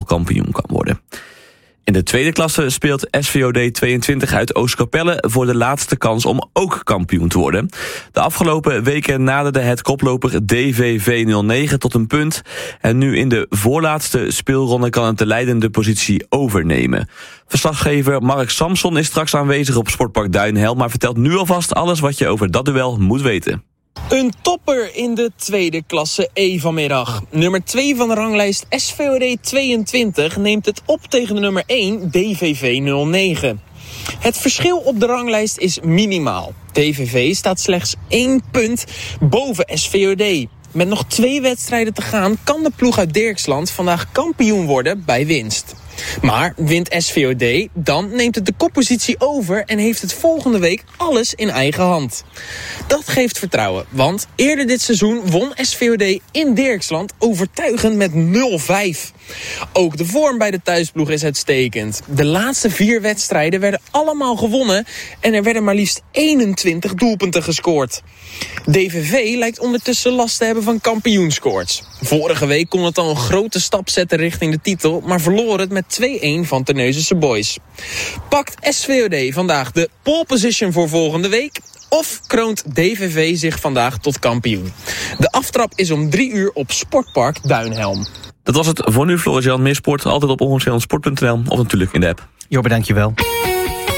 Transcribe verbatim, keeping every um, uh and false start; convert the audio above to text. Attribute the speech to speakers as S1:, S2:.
S1: kampioen kan worden. In de tweede klasse speelt S V O D tweeëntwintig uit Oostkapelle voor de laatste kans om ook kampioen te worden. De afgelopen weken naderde het koploper D V V nul negen tot een punt. En nu in de voorlaatste speelronde kan het de leidende positie overnemen. Verslaggever Mark Samson is straks aanwezig op Sportpark Duinhelm, maar vertelt nu alvast alles wat je over dat duel moet weten.
S2: Een topper in de tweede klasse E vanmiddag. Nummer twee van de ranglijst S V O D tweeëntwintig neemt het op tegen de nummer één D V V nul negen. Het verschil op de ranglijst is minimaal. D V V staat slechts één punt boven S V O D. Met nog twee wedstrijden te gaan kan de ploeg uit Dirksland vandaag kampioen worden bij winst. Maar wint S V O D, dan neemt het de koppositie over en heeft het volgende week alles in eigen hand. Dat geeft vertrouwen, want eerder dit seizoen won S V O D in Dirksland overtuigend met nul vijf. Ook de vorm bij de thuisploeg is uitstekend. De laatste vier wedstrijden werden allemaal gewonnen en er werden maar liefst eenentwintig doelpunten gescoord. D V V lijkt ondertussen last te hebben van kampioenskoorts. Vorige week kon het al een grote stap zetten richting de titel, maar verloor het met twee-een van Terneuzense Boys. Pakt S V O D vandaag de pole position voor volgende week, of kroont D V V zich vandaag tot kampioen? De aftrap is om drie uur op Sportpark Duinhelm.
S1: Dat was het voor nu, Floris Jan. Meer sport altijd op ongeveer sport punt n l of natuurlijk in de app.
S3: Jobbe, dankjewel.